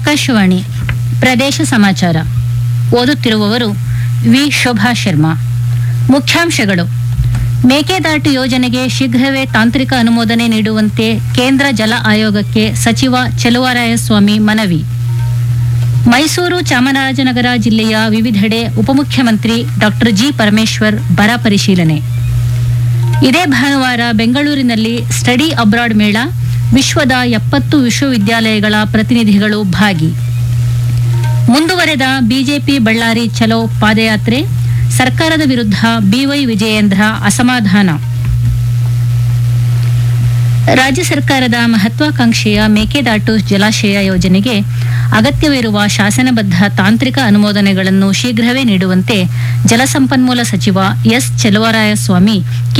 ಆಕಾಶವಾಣಿ ಪ್ರದೇಶ ಸಮಾಚಾರ ಓದುತ್ತಿರುವವರು ವಿ ಶೋಭಾ ಶರ್ಮಾ. ಮುಖ್ಯಾಂಶಗಳು: ಮೇಕೆದಾಟು ಯೋಜನೆಗೆ ಶೀಘ್ರವೇ ತಾಂತ್ರಿಕ ಅನುಮೋದನೆ ನೀಡುವಂತೆ ಕೇಂದ್ರ ಜಲ ಆಯೋಗಕ್ಕೆ ಸಚಿವ ಚೆಲುವರಾಯಸ್ವಾಮಿ ಮನವಿ. ಮೈಸೂರು ಚಾಮರಾಜನಗರ ಜಿಲ್ಲೆಯ ವಿವಿಧೆಡೆ ಉಪಮುಖ್ಯಮಂತ್ರಿ ಡಾ ಜಿ ಪರಮೇಶ್ವರ್ ಬರ ಪರಿಶೀಲನೆ. ಇದೇ ಭಾನುವಾರ ಬೆಂಗಳೂರಿನಲ್ಲಿ ಸ್ಟಡಿ ಅಬ್ರಾಡ್ ಮೇಳ, ವಿಶ್ವದ 70 ವಿಶ್ವವಿದ್ಯಾಲಯಗಳ ಪ್ರತಿನಿಧಿಗಳು ಭಾಗಿ. ಮುಂದುವರೆದ ಬಿಜೆಪಿ ಬಳ್ಳಾರಿ ಚಲೋ ಪಾದಯಾತ್ರೆ, ಸರ್ಕಾರದ ವಿರುದ್ಧ ಬಿವೈ ವಿಜಯೇಂದ್ರ ಅಸಮಾಧಾನ. ರಾಜ್ಯ ಸರ್ಕಾರದ ಮಹತ್ವಾಕಾಂಕ್ಷೆಯ ಮೇಕೆದಾಟು ಜಲಾಶಯ ಯೋಜನೆಗೆ ಅಗತ್ಯವಿರುವ ಶಾಸನಬದ್ಧ ತಾಂತ್ರಿಕ ಅನುಮೋದನೆಗಳನ್ನು ಶೀಘ್ರವೇ ನೀಡುವಂತೆ ಜಲಸಂಪನ್ಮೂಲ ಸಚಿವ ಎಸ್ ಚೆಲುವರಾಯಸ್ವಾಮಿ